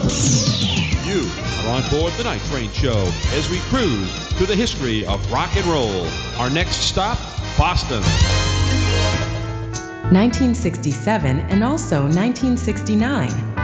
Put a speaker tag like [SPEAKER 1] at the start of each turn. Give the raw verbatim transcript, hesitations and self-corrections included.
[SPEAKER 1] You are on board the Night Train Show as we cruise through the history of rock and roll. Our next stop, Boston.
[SPEAKER 2] nineteen sixty-seven and also nineteen sixty-nine.